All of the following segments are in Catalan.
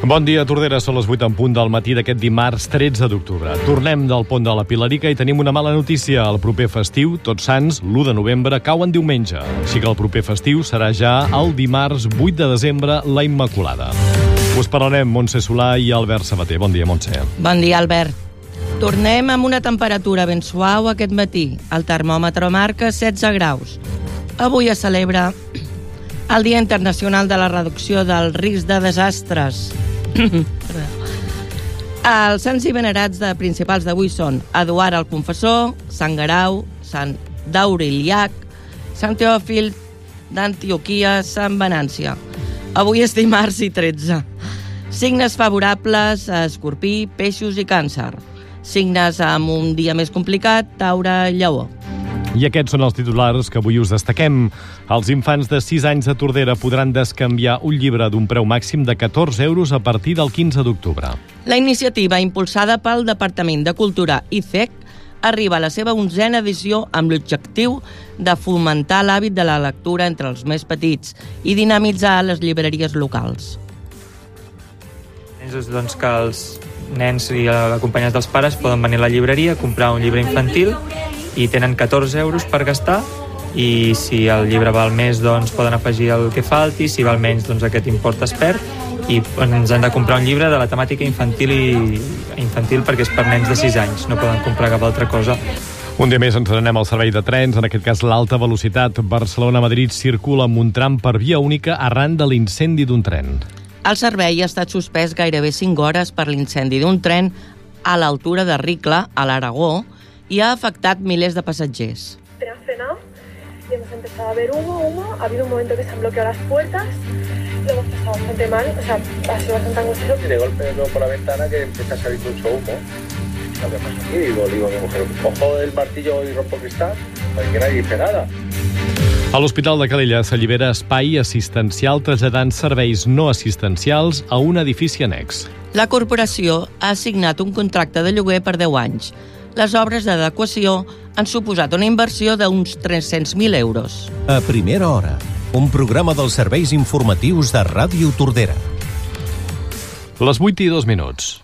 Bon dia, Tordera. Són les 8 en punt del matí d'aquest dimarts 13 d'octubre. Tornem del pont de la Pilarica i tenim una mala notícia. El proper festiu, Tots Sants, l'1 de novembre, cau en diumenge. Així que el proper festiu serà ja el dimarts 8 de desembre, la Immaculada. Us parlarem Montse Solà i Albert Sabater. Bon dia, Montse. Bon dia, Albert. Tornem amb una temperatura ben suau aquest matí. El termòmetre marca 16 graus. Avui es celebra el Dia Internacional de la Reducció del Risc de Desastres. Els sants i venerats principals d'avui són Eduard el Confessor, Sant Guerau, Sant Dauriliac, Sant Teòfil d'Antioquia, Sant Venància. Avui és dimarts i 13. Signes favorables a Escorpí, Peixos i Càncer. Signes amb un dia més complicat, Taure i Lleó. I aquests són els titulars que avui us destaquem. Els infants de 6 anys de Tordera podran descanviar un llibre d'un preu màxim de 14 euros a partir del 15 d'octubre. La iniciativa, impulsada pel Departament de Cultura ICEC, arriba a la seva 11a edició amb l'objectiu de fomentar l'hàbit de la lectura entre els més petits i dinamitzar les llibreries locals. Doncs que els nens i acompanyats dels pares poden venir a la llibreria, comprar un llibre infantil i tenen 14 euros per gastar, i si el llibre val més doncs poden afegir el que falti, si val menys doncs aquest import es perd, i ens han de comprar un llibre de la temàtica infantil perquè és per nens de 6 anys, no poden comprar cap altra cosa. Un dia més ens n'anem al servei de trens, en aquest cas l'alta velocitat. Barcelona-Madrid circula amb un tram per via única arran de l'incendi d'un tren. El servei ha estat suspès gairebé 5 hores per l'incendi d'un tren a l'altura de Ricla, a l'Aragó, y ha afectat milers de passatgers. Apenas cenado y hemos empezado a ver humo. Ha habido un momento que se han bloqueado las puertas, lo hemos pasado bastante mal, o sea, ha sido bastante angustioso. Y de golpe veo por la ventana que empieza a salir mucho humo. Lo que pasa aquí, digo a mi mujer, cojo el martillo y rompo el cristal, porque nadie dice nada. A l'Hospital de Calella s'allibera espai assistencial traslladant serveis no assistencials a un edifici annex. La corporació ha assignat un contracte de lloguer per 10 anys. Les obres d'adequació han suposat una inversió d'uns 300.000 euros. A primera hora, un programa dels serveis informatius de Ràdio Tordera. Les 8:02.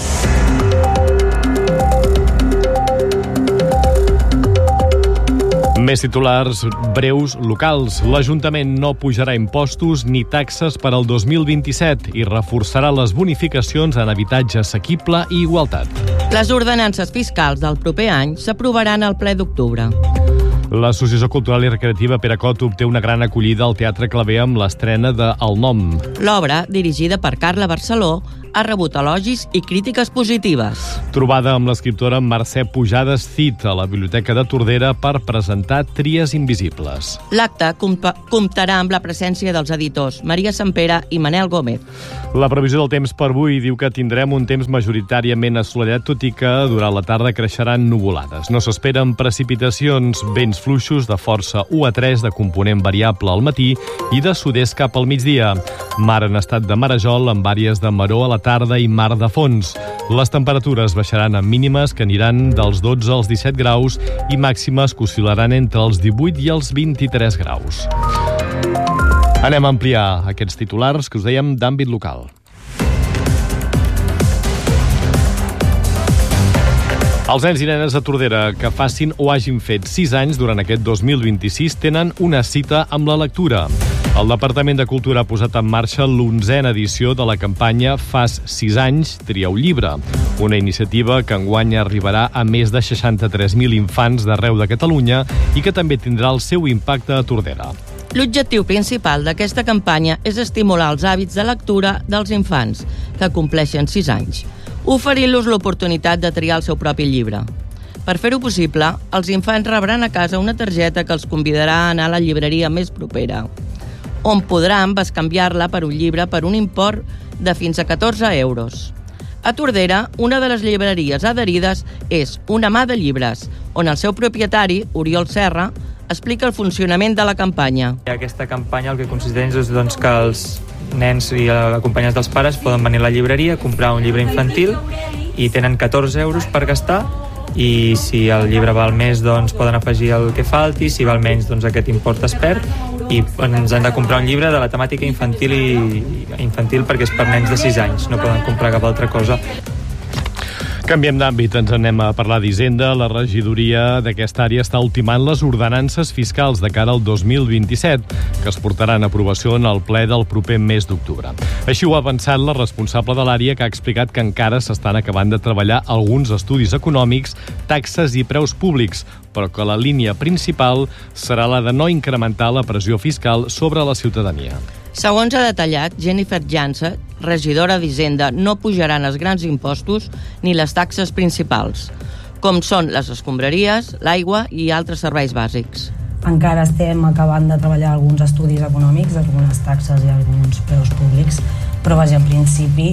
Més titulars breus locals. L'Ajuntament no pujarà impostos ni taxes per al 2027 i reforçarà les bonificacions en habitatge assequible i igualtat. Les ordenances fiscals del proper any s'aprovaran al ple d'octubre. L'Associació Cultural i Recreativa Pere Coto obté una gran acollida al Teatre Claver amb l'estrena de El Nom. L'obra, dirigida per Carla Barceló, ha rebut elogis i crítiques positives. Trobada amb l'escriptora Mercè Pujades Cid a la Biblioteca de Tordera per presentar Tries invisibles. L'acte comptarà amb la presència dels editors Maria Sampere i Manel Gómez. La previsió del temps per avui diu que tindrem un temps majoritàriament assolellat, tot i que durant la tarda creixeran nuvolades. No s'esperen precipitacions, vents fluixos de força 1 a 3 de component variable al matí i de sud-est cap al migdia. Mar en estat de marejol amb àrees de maror a la tarda i mar de fons. Les temperatures baixaran a mínimes que aniran dels 12 als 17 graus i màximes que oscil·laran entre els 18 i els 23 graus. Anem a ampliar aquests titulars que us dèiem d'àmbit local. Els nens i nenes de Tordera que facin o hagin fet 6 anys durant aquest 2026 tenen una cita amb la lectura. El Departament de Cultura ha posat en marxa l'11a edició de la campanya Fas 6 anys, tria un llibre. Una iniciativa que enguany arribarà a més de 63.000 infants d'arreu de Catalunya i que també tindrà el seu impacte a Tordera. L'objectiu principal d'aquesta campanya és estimular els hàbits de lectura dels infants que compleixen 6 anys, oferint-los l'oportunitat de triar el seu propi llibre. Per fer-ho possible, els infants rebran a casa una targeta que els convidarà a anar a la llibreria més propera, on podran bescanviar-la per un llibre per un import de fins a 14 euros. A Tordera, una de les llibreries adherides és Una mà de llibres, on el seu propietari, Oriol Serra, explica el funcionament de la campanya. Aquesta campanya el que consisteix és que els nens i acompanyats dels pares poden venir a la llibreria, comprar un llibre infantil i tenen 14 euros per gastar, i si el llibre val més doncs poden afegir el que falti, si val menys doncs aquest import es perd, i ens han de comprar un llibre de la temàtica infantil perquè és per nens de 6 anys, no poden comprar cap altra cosa. Canviem d'àmbit, ens anem a parlar d'Hisenda. La regidoria d'aquesta àrea està ultimant les ordenances fiscals de cara al 2027, que es portaran a aprovació en el ple del proper mes d'octubre. Així ho ha avançat la responsable de l'àrea, que ha explicat que encara s'estan acabant de treballar alguns estudis econòmics, taxes i preus públics, però que la línia principal serà la de no incrementar la pressió fiscal sobre la ciutadania. Segons ha detallat, Jennifer Jansa, regidora d'Hisenda, no pujaran els grans impostos ni les taxes principals, com són les escombraries, l'aigua i altres serveis bàsics. Encara estem acabant de treballar alguns estudis econòmics, algunes taxes i alguns preus públics, però vaja, en principi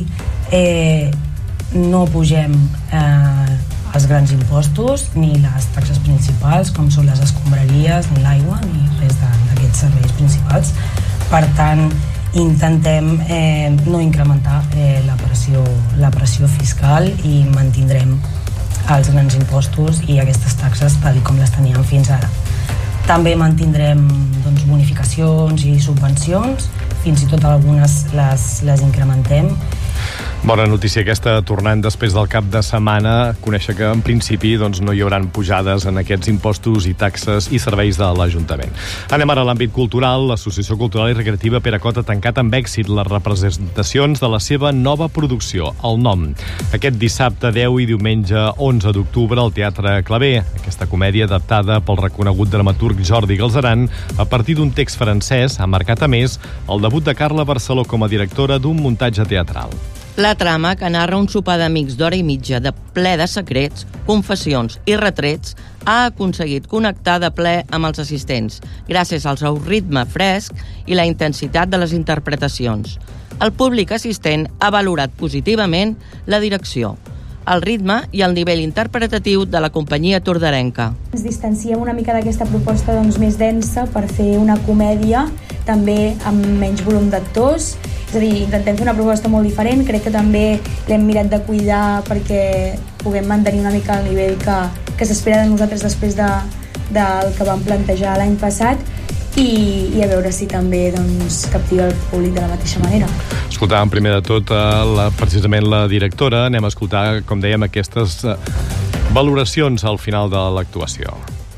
no pugem els grans impostos ni les taxes principals, com són les escombraries, ni l'aigua, ni res d'aquests serveis principals. Per tant, intentem no incrementar la pressió fiscal i mantindrem els grans impostos i aquestes taxes tal com les teníem fins ara. També mantindrem bonificacions i subvencions, fins i tot algunes les incrementem. Bona notícia aquesta, tornant després del cap de setmana, conèixer que en principi no hi hauran pujades en aquests impostos i taxes i serveis de l'Ajuntament. Anem ara a l'àmbit cultural. L'Associació Cultural i Recreativa Peracot ha tancat amb èxit les representacions de la seva nova producció, El Nom. Aquest dissabte 10 i diumenge 11 d'octubre al Teatre Clavé. Aquesta comèdia adaptada pel reconegut dramaturg Jordi Galzeran a partir d'un text francès ha marcat a més el debut de Carla Barceló com a directora d'un muntatge teatral. La trama, que narra un sopar d'amics d'hora i mitja de ple de secrets, confessions i retrets, ha aconseguit connectar de ple amb els assistents, gràcies al seu ritme fresc i la intensitat de les interpretacions. El públic assistent ha valorat positivament la direcció, el ritme i el nivell interpretatiu de la companyia tordarenca. Ens distanciem una mica d'aquesta proposta més densa per fer una comèdia també amb menys volum d'actors. És a dir, intentem fer una proposta molt diferent. Crec que també l'hem mirat de cuidar perquè puguem mantenir una mica el nivell que s'espera de nosaltres després del que vam plantejar l'any passat i a veure si també captiva el públic de la mateixa manera. Escoltàvem primer de tot precisament la directora. Anem a escoltar, com dèiem, aquestes valoracions al final de l'actuació.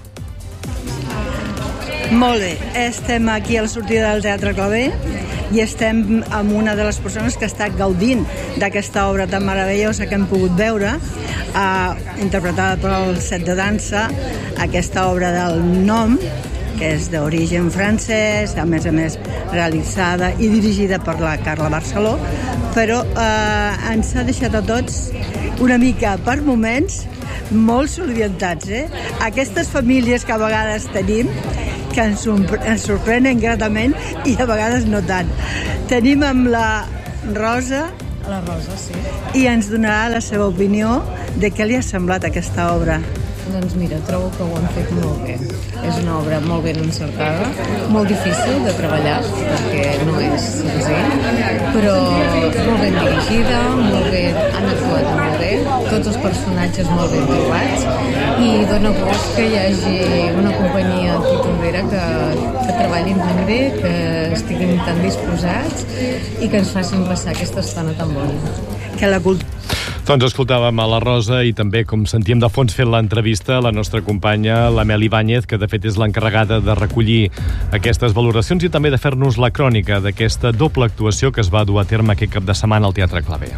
Molt bé, estem aquí a la sortida del Teatre Clavé i estem amb una de les persones que està gaudint d'aquesta obra tan meravellosa que hem pogut veure, interpretada pel Set de Dansa, aquesta obra del Nom, que és d'origen francès, a més realitzada i dirigida per la Carla Barceló, però ens ha deixat a tots una mica, per moments, molt soliorientats. Aquestes famílies que a vegades tenim, que ens sorprenen gratament i a vegades no tant. Tenim amb la Rosa, sí. I ens donarà la seva opinió de què li ha semblat aquesta obra. Doncs mira, trobo que ho han fet molt bé. És una obra molt ben encertada, molt difícil de treballar, perquè no és senzill, però molt ben dirigida, han actuat molt bé, tots els personatges molt ben trobats, i dona gust que hi hagi una companyia aquí tondera que treballin tan bé, que estiguin tan disposats i que ens facin passar aquesta estona tan bona. Que la cultura... Doncs escoltàvem a la Rosa i també, com sentíem de fons fent l'entrevista, la nostra companya, la Mel Ibáñez, que de fet és l'encarregada de recollir aquestes valoracions i també de fer-nos la crònica d'aquesta doble actuació que es va dur a terme aquest cap de setmana al Teatre Clavé.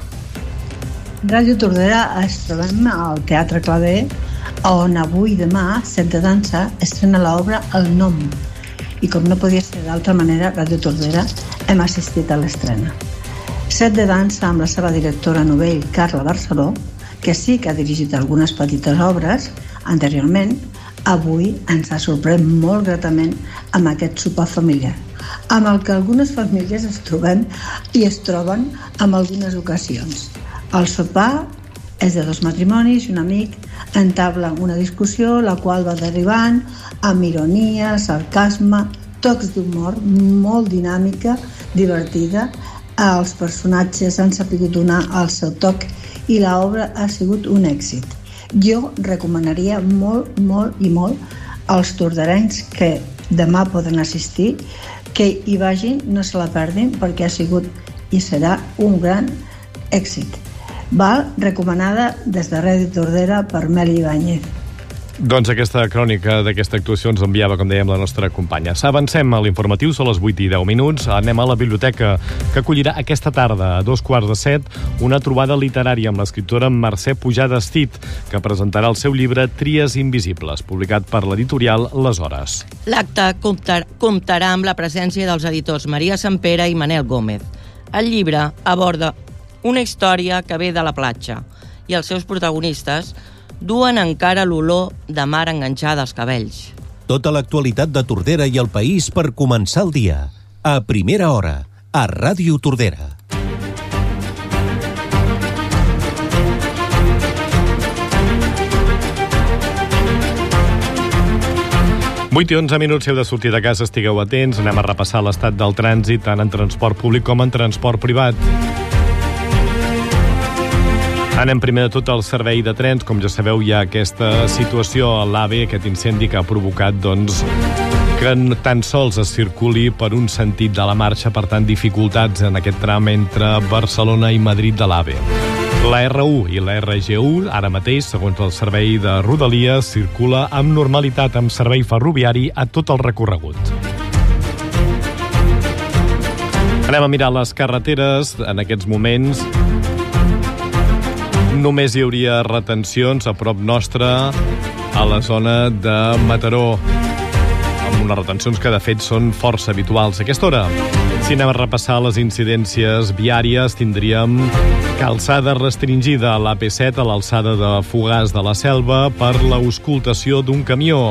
Ràdio Tordera es trobem al Teatre Clavé, on avui i demà, Set de Dansa, estrena l'obra El Nom. I com no podia ser d'altra manera, Ràdio Tordera hem assistit a l'estrena. Set de Dansa, amb la seva directora novell, Carla Barceló, que sí que ha dirigit algunes petites obres anteriorment, avui ens ha sorprès molt gratament amb aquest sopar familiar, amb el que algunes famílies es troben i es troben en algunes ocasions. El sopar és de dos matrimonis i un amic entablen una discussió, la qual va derivant amb ironia, sarcasme, tocs d'humor, molt dinàmica, divertida. Els personatges han sabut donar el seu toc i l'obra ha sigut un èxit. Jo recomanaria molt, molt i molt als tordarencs que demà poden assistir, que hi vagin, no se la perdin, perquè ha sigut i serà un gran èxit. Recomanada des de Ràdio Tordera per Meli Ibáñez. Doncs aquesta crònica d'aquesta actuació ens enviava, com dèiem, la nostra companya. Avancem a l'informatiu, són les 8:10. Anem a la biblioteca, que acollirà aquesta tarda, a 6:45, una trobada literària amb l'escriptora Mercè Pujada Estit, que presentarà el seu llibre Tries invisibles, publicat per l'editorial Les Hores. L'acte comptarà amb la presència dels editors Maria Sampere i Manel Gómez. El llibre aborda una història que ve de la platja i els seus protagonistes duen encara l'olor de mar enganxada als cabells. Tota l'actualitat de Tordera i el país per començar el dia. A primera hora, a Ràdio Tordera. Vuit i 11 minuts, si heu de sortir de casa, estigueu atents. Anem a repassar l'estat del trànsit, tant en transport públic com en transport privat. Anem primer de tot al servei de trens. Com ja sabeu, hi ha aquesta situació a l'AVE, aquest incendi que ha provocat, que tan sols es circuli per un sentit de la marxa, per tant, dificultats en aquest tram entre Barcelona i Madrid de l'AVE. La R1 i la RG1, ara mateix, segons el servei de Rodalies, circula amb normalitat amb servei ferroviari a tot el recorregut. Anem a mirar les carreteres. En aquests moments només hi hauria retencions a prop nostra, a la zona de Mataró, amb unes retencions que de fet són força habituals a aquesta hora. Si anem a repassar les incidències viàries, tindríem calçada restringida a l'AP7 a l'alçada de Fogars de la Selva per l'auscultació d'un camió.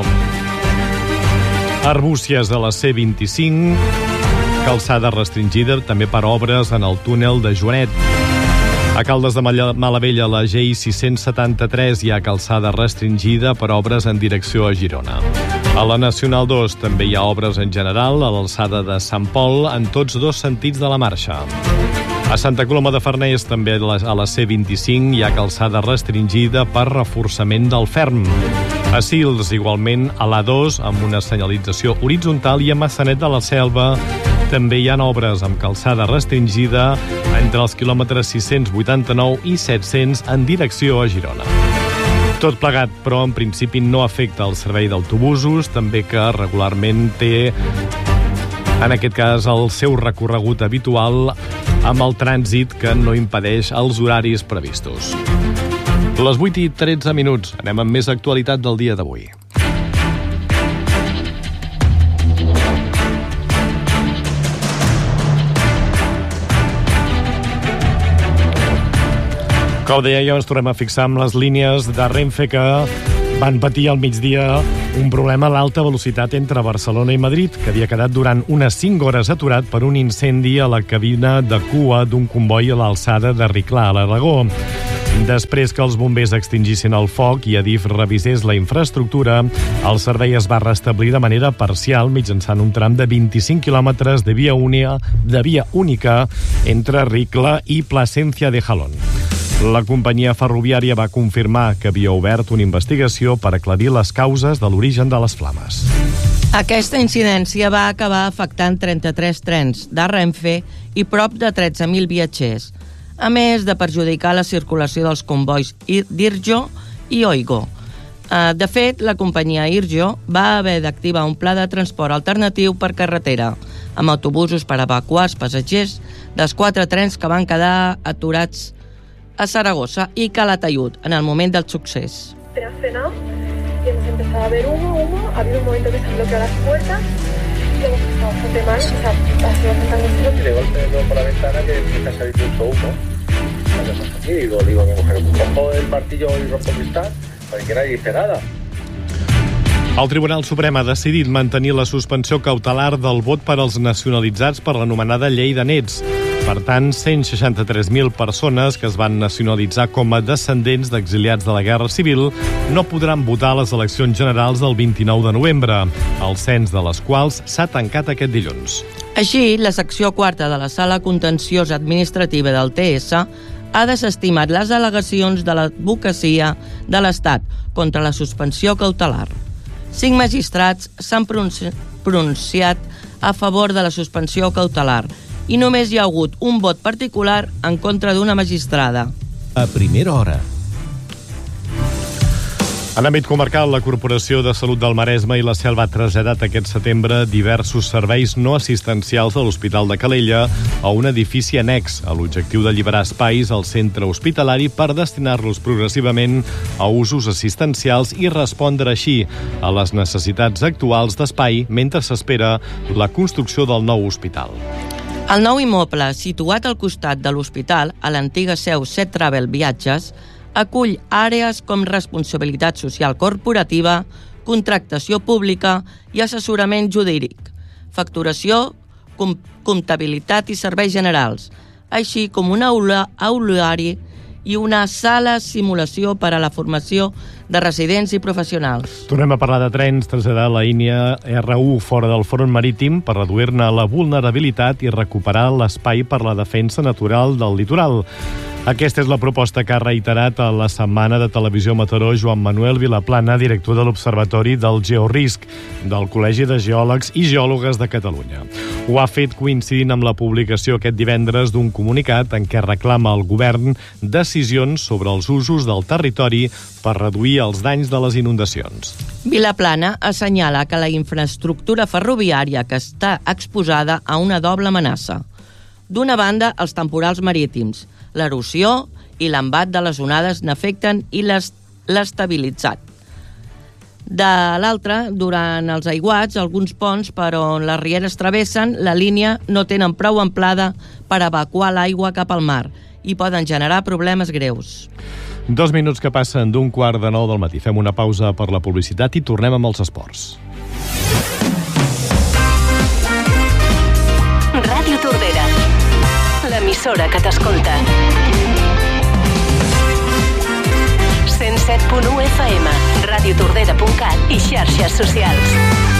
Arbúcies a la C25, calçada restringida també per obres en el túnel de Joanet. A Caldes de Malavella, a la GI 673, hi ha calçada restringida per obres en direcció a Girona. A la Nacional 2 també hi ha obres en general a l'alçada de Sant Pol en tots dos sentits de la marxa. A Santa Coloma de Farners, també a la C25, hi ha calçada restringida per reforçament del ferm. A Sils, igualment, a l'A2, amb una senyalització horitzontal, i a Massanet de la Selva també hi ha obres amb calçada restringida entre els quilòmetres 689 i 700 en direcció a Girona. Tot plegat, però, en principi no afecta el servei d'autobusos, també que regularment té, en aquest cas, el seu recorregut habitual amb el trànsit que no impedeix els horaris previstos. Les 8:13. Anem amb més actualitat del dia d'avui. Com deia, ja ens tornem a fixar amb les línies de Renfe que van patir al migdia un problema a l'alta velocitat entre Barcelona i Madrid, que havia quedat durant unes 5 hores aturat per un incendi a la cabina de cua d'un comboi a l'alçada de Riclà, a l'Aragó. Després que els bombers extingissin el foc i Adif revisés la infraestructura, el servei es va restablir de manera parcial mitjançant un tram de 25 quilòmetres de via única entre Riclà i Plasencia de Jalón. La companyia ferroviària va confirmar que havia obert una investigació per aclarir les causes de l'origen de les flames. Aquesta incidència va acabar afectant 33 trens de Renfe i prop de 13.000 viatgers, a més de perjudicar la circulació dels convois d'Irjo i Oigo. De fet, la companyia Irjo va haver d'activar un pla de transport alternatiu per carretera, amb autobusos per evacuar els passatgers dels 4 trens que van quedar aturats a Zaragoza y Calatayud en el moment del succés. Apenas cenado y hemos empezado a ver humo. Ha habido un momento que se han bloqueado las puertas y hemos estado bastante mal. O sea, ha sido bastante angustioso. Y de golpe veo por la ventana que empieza a salir mucho humo. ¿Qué pasa aquí? Digo a mi mujer, cojo el martillo y rompo el cristal para que nadie dice nada. El Tribunal Suprem ha decidit mantenir la suspensió cautelar del vot per als nacionalitzats per l'anomenada Llei de Nets. Per tant, 163.000 persones que es van nacionalitzar com a descendents d'exiliats de la Guerra Civil no podran votar a les eleccions generals del 29 de novembre, el cens de les quals s'ha tancat aquest dilluns. Així, la secció 4 de la Sala Contenciosa Administrativa del TS ha desestimat les al·legacions de l'advocacia de l'Estat contra la suspensió cautelar. 5 magistrats s'han pronunciat a favor de la suspensió cautelar i només hi ha hagut un vot particular en contra d'una magistrada. A primera hora. En àmbit comarcal, la Corporació de Salut del Maresme i la Selva ha traslladat aquest setembre diversos serveis no assistencials de l'Hospital de Calella a un edifici annex, a l'objectiu d'alliberar espais al centre hospitalari per destinar-los progressivament a usos assistencials i respondre així a les necessitats actuals d'espai mentre s'espera la construcció del nou hospital. El nou immoble, situat al costat de l'hospital, a l'antiga seu Set Travel Viatges, acull àrees com responsabilitat social corporativa, contractació pública i assessorament jurídic, facturació, comptabilitat i serveis generals, així com un aulari i una sala simulació per a la formació de residents i professionals. Tornem a parlar de trens, traslladar la línia R1 fora del front marítim per reduir-ne la vulnerabilitat i recuperar l'espai per la defensa natural del litoral. Aquesta és la proposta que ha reiterat a la Setmana de Televisió Mataró Joan Manuel Vilaplana, director de l'Observatori del Georisc del Col·legi de Geòlegs i Geòlogues de Catalunya. Ho ha fet coincidint amb la publicació aquest divendres d'un comunicat en què reclama al govern decisions sobre els usos del territori per reduir els danys de les inundacions. Vilaplana assenyala que la infraestructura ferroviària que està exposada a una doble amenaça. D'una banda, els temporals marítims, l'erosió i l'embat de les onades n'afecten i l'estabilitzat. De l'altra, durant els aiguats, alguns ponts per on les rieres travessen la línia no tenen prou amplada per evacuar l'aigua cap al mar i poden generar problemes greus. 2 minuts que passen d'un 8:45 del matí. Fem una pausa per la publicitat i tornem amb els esports. Ràdio Tordera, l'emissora que t'escolta. 107.1 FM, radiotordera.cat i xarxes socials.